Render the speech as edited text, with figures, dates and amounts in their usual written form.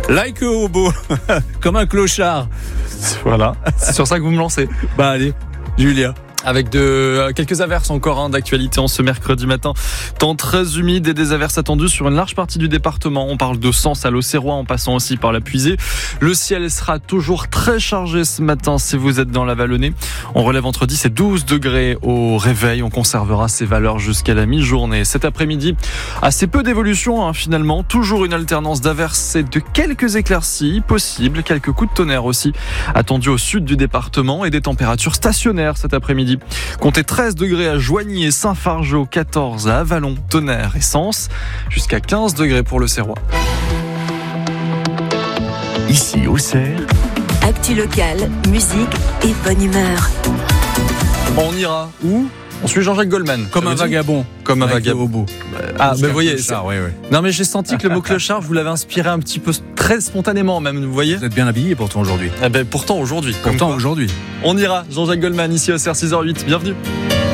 Like a hobo, comme un clochard. Voilà, c'est sur ça que vous me lancez. Bah allez, Julia. Avec quelques averses encore d'actualité en ce mercredi matin. Temps très humide et des averses attendues sur une large partie du département. On parle de Sens à l'Auxerrois en passant aussi par la Puisée. Le ciel sera toujours très chargé ce matin si vous êtes dans la Vallonnée. On relève entre 10 et 12 degrés au réveil. On conservera ces valeurs jusqu'à la mi-journée. Cet après-midi, assez peu d'évolution finalement. Toujours une alternance d'averses et de quelques éclaircies possibles. Quelques coups de tonnerre aussi attendus au sud du département et des températures stationnaires cet après-midi. Comptez 13 degrés à Joigny et Saint-Fargeau, 14 à Avallon, Tonnerre et Sens, jusqu'à 15 degrés pour le Serrois. Ici, Auxerre. Actu locale, musique et bonne humeur. On ira où ? On suit Jean-Jacques Goldman. Comme un vagabond. Comme un vagabond. Ah, mais vous voyez. Oui. Non, mais j'ai senti que le mot clochard, vous l'avez inspiré un petit peu, très spontanément même, vous voyez ? Vous êtes bien habillé pourtant aujourd'hui. Pourtant aujourd'hui. Pourtant aujourd'hui. On ira. Jean-Jacques Goldman, ici au CR 6h08. Bienvenue.